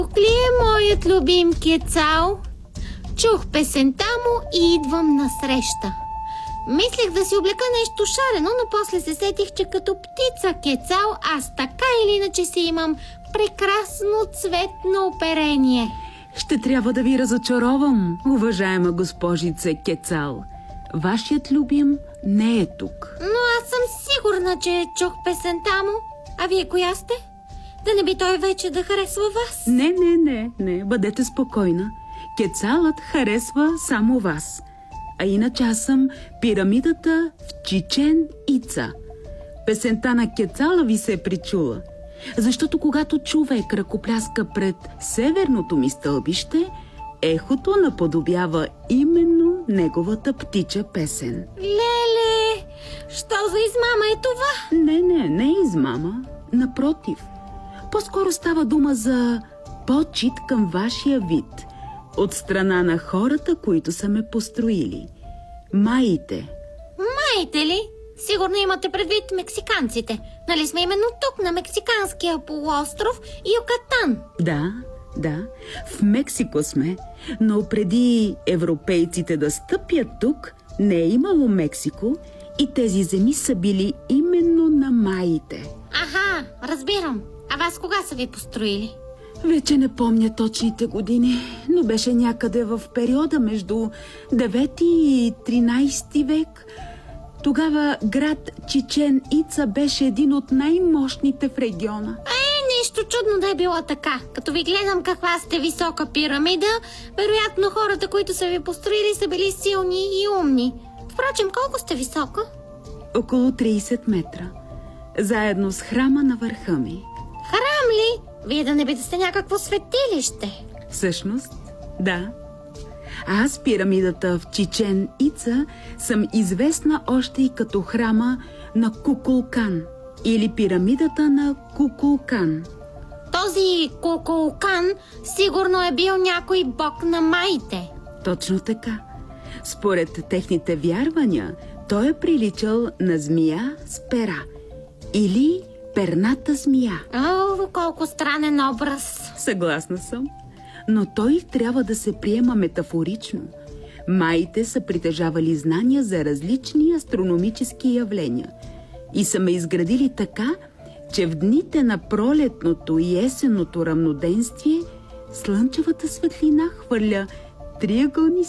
Тук ли е моят любим кецал? Чух песента му и идвам насреща. Мислех да си облека нещо шарено, но после се сетих, че като птица кецал аз така или иначе си имам прекрасно цветно оперение. Ще трябва да ви разочаровам, уважаема госпожице Кецал. Вашият любим не е тук. Но аз съм сигурна, че чух песента му. А вие коя сте? Да не би той вече да харесва вас? Не, бъдете спокойна. Кецалът харесва само вас. А иначе аз съм пирамидата в Чичен Ица. Песента на Кецала ви се е причула. Защото когато човек ръкопляска пред северното ми стълбище, ехото наподобява именно неговата птича песен. Леле, що за измама е това? Не е измама. Напротив, по-скоро става дума за почит към вашия вид от страна на хората, които са ме построили. Майите. Майите ли? Сигурно имате предвид мексиканците. Нали сме именно тук, на мексиканския полуостров Юкатан? Да, в Мексико сме, но преди европейците да стъпят тук, не е имало Мексико и тези земи са били именно на майите. Аха, разбирам. А вас кога са ви построили? Вече не помня точните години, но беше някъде в периода между 9 и 13 век. Тогава град Чичен Ица беше един от най-мощните в региона. Нищо чудно да е било така. Като ви гледам каква сте висока пирамида, вероятно хората, които са ви построили, са били силни и умни. Впрочем, колко сте висока? Около 30 метра. Заедно с храма на върха ми. Храм ли? Вие да не би да сте някакво светилище? Всъщност, да. Аз, пирамидата в Чичен Ица, съм известна още и като храма на Кукулкан или пирамидата на Кукулкан. Този Кукулкан сигурно е бил някой бог на майите. Точно така. Според техните вярвания, той е приличал на змия с пера или перната змия. О, колко странен образ. Съгласна съм. Но той трябва да се приема метафорично. Майите са притежавали знания за различни астрономически явления и са ме изградили така, че в дните на пролетното и есенното равноденствие слънчевата светлина хвърля триъгълни